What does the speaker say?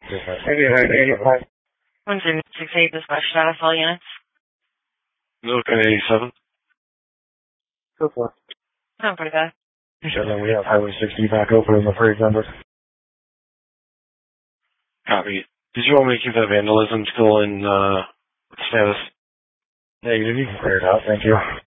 168 dispatch status, all units. Looking at 87. Go for it. Sound pretty bad. Then we have Highway 60 back open in the freight number. Copy. Did you want me to keep that vandalism still in status? Yeah, you can clear it out. Thank you.